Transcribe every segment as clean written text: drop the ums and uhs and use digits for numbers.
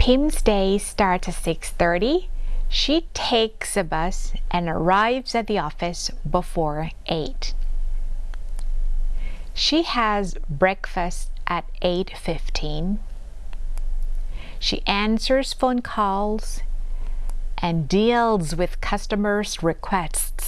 Pim's day starts at 6:30. She takes a bus and arrives at the office before 8. She has breakfast at 8:15. She answers phone calls and deals with customers' requests.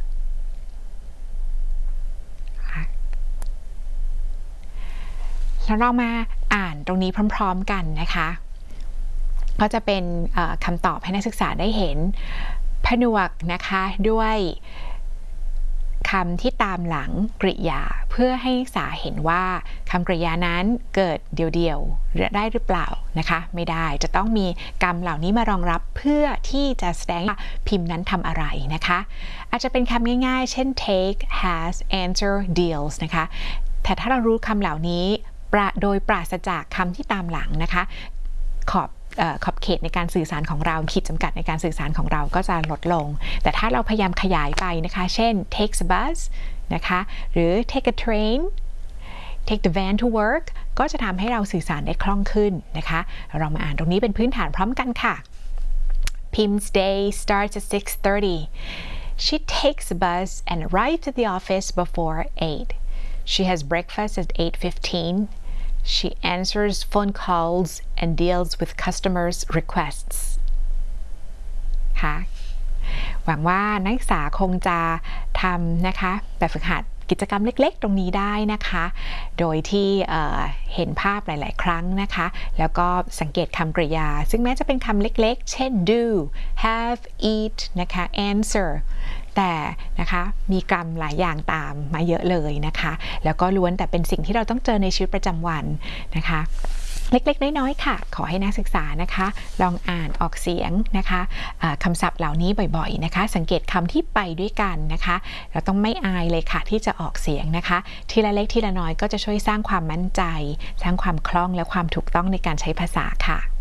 แล้วเรามาอ่านตรงนี้พร้อมๆกันนะคะก็จะเป็นคำตอบให้นักศึกษาได้เห็นผนวกนะคะด้วยคำที่ตามหลังกริยาเพื่อให้นักศึกษาเห็นว่าคำกริยานั้นเกิดเดี่ยวๆได้หรือเปล่านะคะไม่ได้จะต้องมีกรรมเหล่านี้มารองรับเพื่อที่จะแสดงว่าพิมพ์นั้นทำอะไรนะคะอาจจะเป็นคำง่ายๆเช่น take has answer deals นะคะแต่ถ้าเรารู้คำเหล่านี้โดยปราศจากคำที่ตามหลังนะคะขอบเขตในการสื่อสารของเราขีดจำกัดในการสื่อสารของเราก็จะลดลงแต่ถ้าเราพยายามขยายไปนะคะเช่น takes a bus นะคะหรือ take a train take the van to work ก็จะทำให้เราสื่อสารได้คล่องขึ้นนะคะเรามาอ่านตรงนี้เป็นพื้นฐานพร้อมกันค่ะ Pim's day starts at 6:30. She takes a bus and arrives at the office before 8. She has breakfast at 8:15.She answers phone calls and deals with customers' requests ค่ะหวังว่านักศึกษาคงจะทำนะคะแบบฝึกหัดกิจกรรมเล็กๆตรงนี้ได้นะคะโดยที่เห็นภาพหลายๆครั้งนะคะแล้วก็สังเกตคำกริยาซึ่งแม้จะเป็นคำเล็กๆเช่น do have eat นะคะ answer แต่นะคะมีกรรมหลายอย่างตามมาเยอะเลยนะคะแล้วก็ล้วนแต่เป็นสิ่งที่เราต้องเจอในชีวิตประจำวันนะคะเล็กๆน้อยๆค่ะขอให้นักศึกษานะคะลองอ่านออกเสียงนะคะคำศัพท์เหล่านี้บ่อยๆนะคะสังเกตคำที่ไปด้วยกันนะคะเราต้องไม่อายเลยค่ะที่จะออกเสียงนะคะทีละเล็กทีละน้อยก็จะช่วยสร้างความมั่นใจสร้างความคล่องและความถูกต้องในการใช้ภาษาค่ะ